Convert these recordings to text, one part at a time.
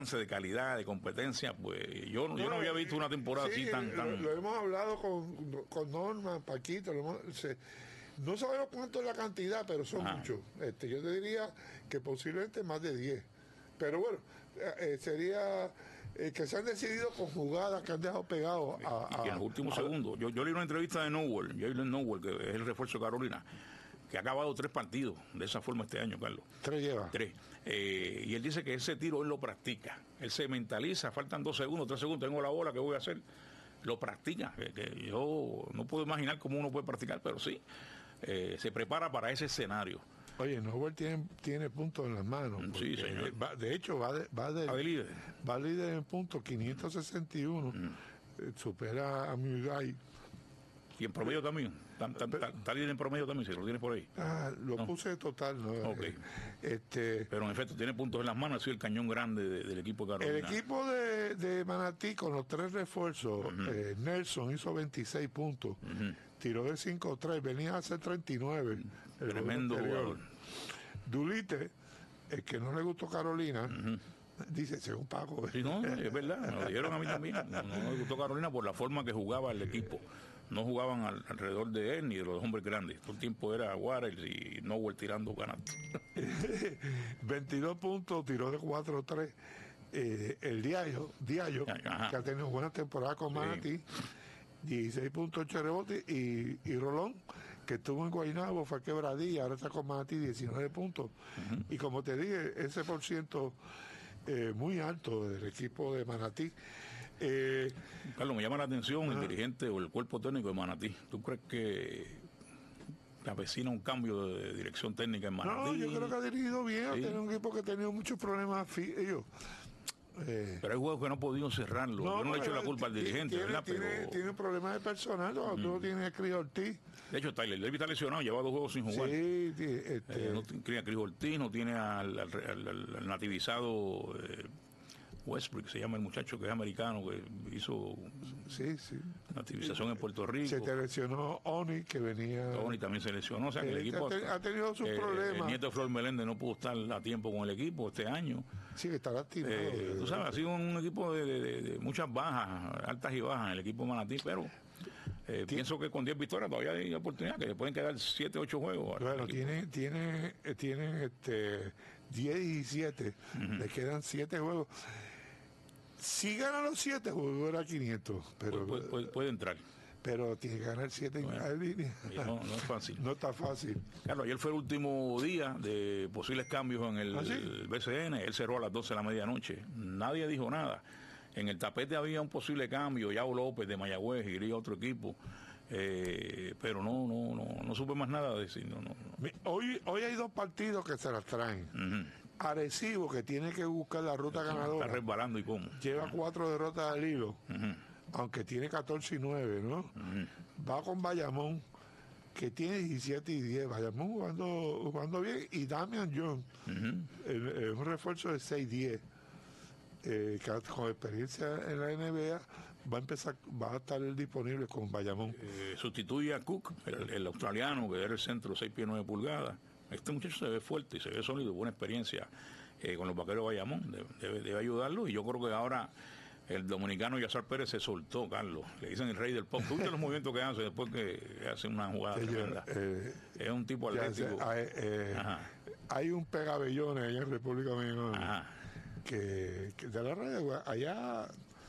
de calidad, de competencia, pues yo no había visto una temporada sí, así tan... Lo hemos hablado con Norma, Paquito, no sabemos cuánto es la cantidad, pero son muchos. Yo te diría que posiblemente más de 10. Pero bueno, sería que se han decidido con jugadas que han dejado pegados y que en los últimos segundos. Yo leí una entrevista de Nowell, que es el refuerzo de Carolina, que ha acabado 3 partidos de esa forma este año, Carlos. 3 lleva. 3. Y él dice que ese tiro él lo practica. Él se mentaliza, faltan 2 segundos, 3 segundos, tengo la bola, ¿qué voy a hacer? Lo practica. Que yo no puedo imaginar cómo uno puede practicar, pero sí, se prepara para ese escenario. Oye, Nowell tiene puntos en las manos. Sí, señor. De hecho, va líder en puntos, 561. Supera a Miguel. Y en promedio también. Está líder en promedio también, si lo tienes por ahí. Lo puse total, ¿no? Okay. Pero en efecto, tiene puntos en las manos, ha sido el cañón grande del equipo de Carolina. El equipo de Manatí, con los 3 refuerzos, Nelson hizo 26 puntos. Tiró de 5-3, venía a hacer 39. Tremendo jugador. Dulite, el que no le gustó Carolina, dice, según Paco. Sí, no, es verdad, me lo dijeron a mí también. No me gustó Carolina por la forma que jugaba el equipo. No jugaban alrededor de él ni de los hombres grandes. Todo el tiempo era Waters y Nowell tirando canastos. 22 puntos, tiró de 4-3. El Diallo, que ha tenido buena temporada con Manatí. 16.8 rebotes y Rolón, que estuvo en Guaynabo, fue a Quebradilla, ahora está con Manatí, 19 puntos. Y como te dije, ese por ciento muy alto del equipo de Manatí. Carlos, me llama la atención el dirigente o el cuerpo técnico de Manatí. ¿Tú crees que avecina un cambio de dirección técnica en Manatí? No, yo creo que ha dirigido bien. Tiene un equipo que ha tenido muchos problemas. Pero hay juegos que no han podido cerrarlo. Yo no le echo la culpa al dirigente, ¿verdad? Tiene problemas de personal. Tú no tienes a Cris Ortiz. De hecho, Tyler Davis está lesionado, lleva 2 juegos sin jugar. Sí, no tiene a Cris Ortiz, no tiene al nativizado Westbrook, se llama el muchacho que es americano, que hizo nativización en Puerto Rico. Se te lesionó Oni, que venía. Oni también se lesionó, o sea que el equipo ha tenido sus problemas. El nieto de Flor Meléndez no pudo estar a tiempo con el equipo este año. Sí, que está lastimado. Tú sabes, ha sido un equipo de muchas bajas, altas y bajas, el equipo Manatí, pero pienso que con 10 victorias todavía hay oportunidad, que le pueden quedar 7, 8 juegos. Bueno, tienen 10 y 7, le quedan 7 juegos. Si ganan los 7 juegos, era 500. Pero puede entrar. Pero tiene que ganar 7 en línea. No es fácil. No está fácil. Claro, ayer fue el último día de posibles cambios en el BCN. Él cerró a las 12 de la medianoche. Nadie dijo nada. En el tapete había un posible cambio. Yao López de Mayagüez iría a otro equipo. Pero no supe más nada de decir. No. Hoy hay 2 partidos que se las traen. Arecibo, que tiene que buscar la ruta ganadora. Está resbalando y cómo. Lleva 4 derrotas al hilo, aunque tiene 14 y 9, ¿no? Va con Bayamón, que tiene 17 y 10. Bayamón jugando bien. Y Damian Jones, un refuerzo de 6-10. Que con experiencia en la NBA va a estar disponible con Bayamón. Sustituye a Cook, el australiano, que era el centro 6 pies 9 pulgadas. Este muchacho se ve fuerte y se ve sólido, buena experiencia con los vaqueros de Bayamón, debe ayudarlo. Y yo creo que ahora el dominicano Yazar Pérez se soltó, Carlos. Le dicen el rey del pop. ¿Tú viste los movimientos que hace después que hace una jugada tremenda? Es un tipo atlético. Hay un pegabellones allá en República Dominicana que de la red allá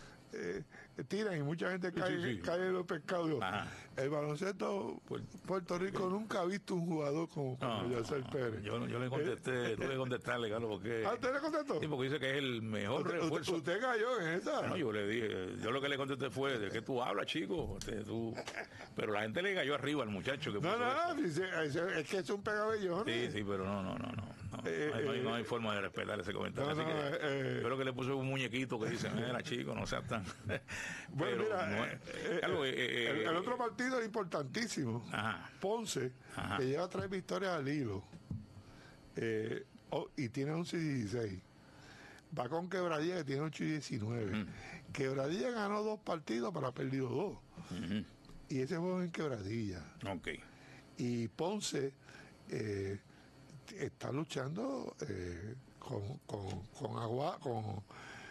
tiran y mucha gente cae en los pescados. El baloncesto Puerto Rico nunca ha visto un jugador como Yazar Pérez. Yo le contesté, tuve que contestarle, Carlos, porque ¿usted le contestó? Sí, porque dice que es el mejor refuerzo. ¿Usted cayó en esa? No, yo le dije, yo lo que le contesté fue, ¿de qué tú hablas, chico? Pero la gente le cayó arriba al muchacho que es que es un pegabellón. Sí, pero no hay forma de respetar ese comentario. Así que yo creo que le puse un muñequito que dice, mira, chico, no seas tan... Bueno, mira, el otro partido es importantísimo. Ponce, que lleva 3 victorias al hilo y tiene 11 y 16. Va con Quebradilla, que tiene 8 y 19. Quebradilla ganó 2 partidos, pero ha perdido 2. Y ese juego es en Quebradilla. Y Ponce está luchando con